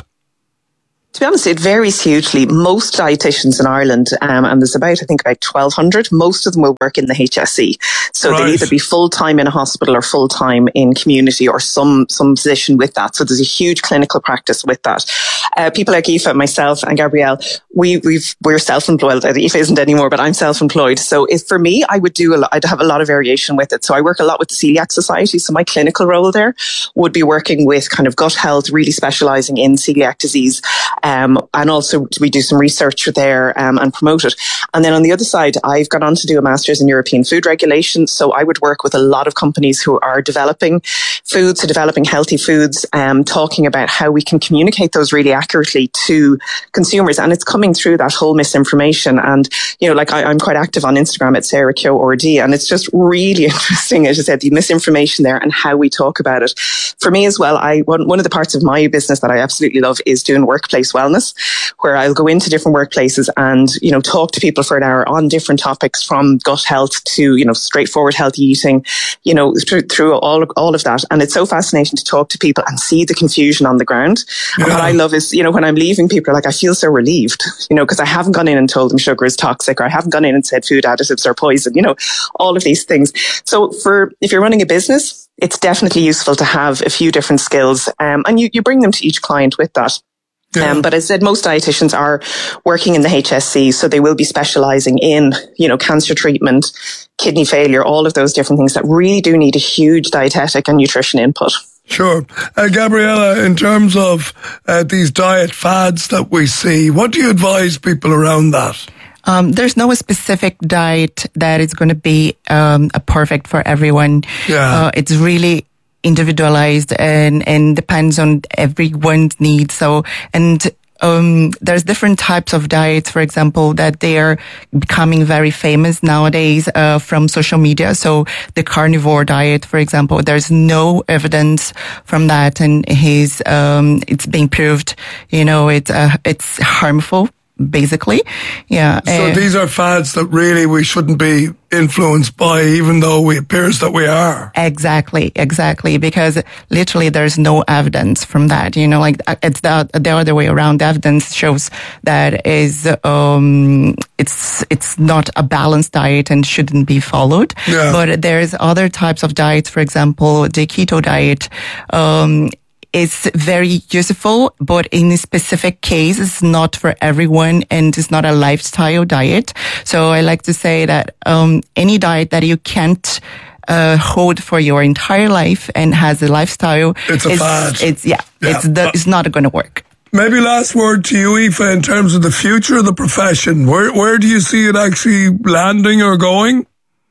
To be honest, it varies hugely. Most dietitians in Ireland, um, and there's about, I think, about twelve hundred, most of them will work in the H S E. So right. they'll either be full-time in a hospital or full-time in community or some, some position with that. So there's a huge clinical practice with that. Uh, people like Aoife, myself and Gabrielle, we, we've, we're self-employed. Aoife isn't anymore, but I'm self-employed. So if for me, I would do a lot, I'd have a lot of variation with it. So I work a lot with the Celiac Society. So my clinical role there would be working with kind of gut health, really specialising in celiac disease. Um, and also we do some research there um, and promote it. And then on the other side, I've gone on to do a master's in European food regulation. So I would work with a lot of companies who are developing foods, so developing healthy foods, um, talking about how we can communicate those really accurately to consumers. And it's coming through that whole misinformation. And, you know, like I, I'm quite active on Instagram at Sarah Kyo R D, and it's just really interesting, as I said, the misinformation there and how we talk about it. For me as well, I one, one of the parts of my business that I absolutely love is doing workplace wellness, where I'll go into different workplaces and, you know, talk to people for an hour on different topics, from gut health to, you know, straightforward healthy eating, you know, through, through all, of, all of that. And it's so fascinating to talk to people and see the confusion on the ground. Yeah. And what I love is, you know, when I'm leaving, people are like, I feel so relieved, you know, because I haven't gone in and told them sugar is toxic, or I haven't gone in and said food additives are poison, you know, all of these things. So for, if you're running a business, it's definitely useful to have a few different skills, um, and you, you bring them to each client with that. Yeah. Um, but as I said, most dietitians are working in the H S C, so they will be specialising in, you know, cancer treatment, kidney failure, all of those different things that really do need a huge dietetic and nutrition input. Sure. Uh, Gabriella, in terms of uh, these diet fads that we see, what do you advise people around that? Um, there's no specific diet that is going to be um, a perfect for everyone. Yeah. Uh, it's really individualized and, and depends on everyone's needs. So, and um, there's different types of diets, for example, that they are becoming very famous nowadays uh, from social media. So the carnivore diet, for example, there's no evidence from that, and his um, it's being proved, you know, it's uh, it's harmful. Basically, yeah. So uh, these are fads that really we shouldn't be influenced by, even though it appears that we are. Exactly, exactly. Because literally there's no evidence from that. You know, like it's the, the other way around. The evidence shows that is, um, it's, it's not a balanced diet and shouldn't be followed. Yeah. But there's other types of diets, for example, the keto diet, um, is very useful, but in a specific case, it's not for everyone, and it's not a lifestyle diet. So I like to say that um, any diet that you can't uh, hold for your entire life and has a lifestyle, it's a is, fad. It's yeah, yeah. it's the, it's not going to work. Maybe last word to you, Aoife, in terms of the future of the profession. Where where do you see it actually landing or going?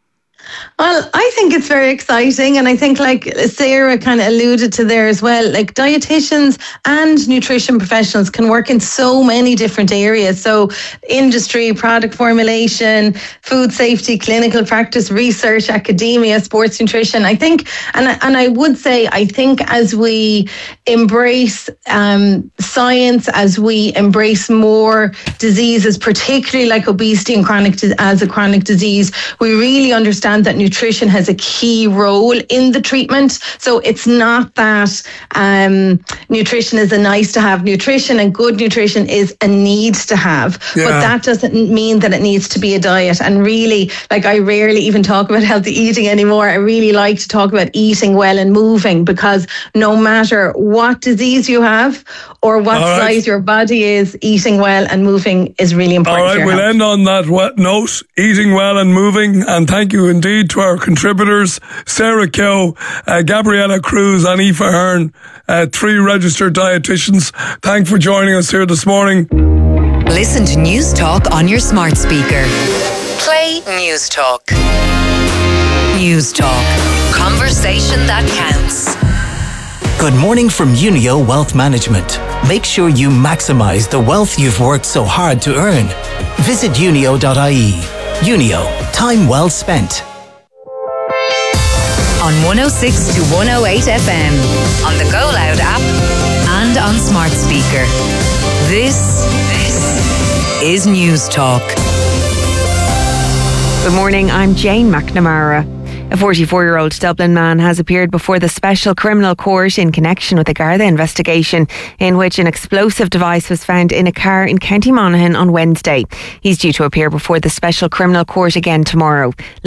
Well, I think it's very exciting. And I think, like Sarah kind of alluded to there as well, like dietitians and nutrition professionals can work in so many different areas. So industry, product formulation, food safety, clinical practice, research, academia, sports nutrition. I think, and I, and I would say, I think as we embrace um, science, as we embrace more diseases, particularly like obesity and chronic as a chronic disease, we really understand that nutrition has a key role in the treatment. So it's not that um, nutrition is a nice to have. Nutrition and good nutrition is a need to have. Yeah. But that doesn't mean that it needs to be a diet. And really, like I rarely even talk about healthy eating anymore. I really like to talk about eating well and moving, because no matter what disease you have or what All right. size your body is, eating well and moving is really important. All right, to your we'll health. end on that wet note, eating well and moving. And thank you indeed to our contributors, Sarah Keogh, uh, Gabriella Cruz and Aoife Hearn, uh, three registered dietitians. Thanks for joining us here this morning. Listen to News Talk on your smart speaker. Play News Talk. News Talk. Conversation that counts. Good morning from Unio Wealth Management. Make sure you maximize the wealth you've worked so hard to earn. Visit unio dot I E. Unio, time well spent. On one oh six to one oh eight F M, on the Go Loud app, and on smart speaker. This, this is News Talk. Good morning, I'm Jane McNamara. A forty-four-year-old Dublin man has appeared before the Special Criminal Court in connection with the Garda investigation, in which an explosive device was found in a car in County Monaghan on Wednesday. He's due to appear before the Special Criminal Court again tomorrow.